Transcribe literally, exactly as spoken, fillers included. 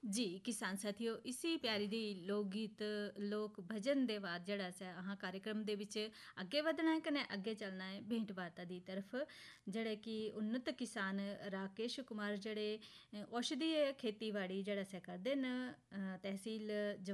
जी किसान साथियों इसी प्यारी दी लोक गीत लोक भजन दे बाद जड़ा सा अहाँ कार्यक्रम दे विच अग्गे वधना है कने अग्गे चलना है भेंट वार्ता दी तरफ जड़े कि उन्नत किसान राकेश कुमार जड़े औषधीय खेतीबाड़ी जड़ा सा करदे न तहसील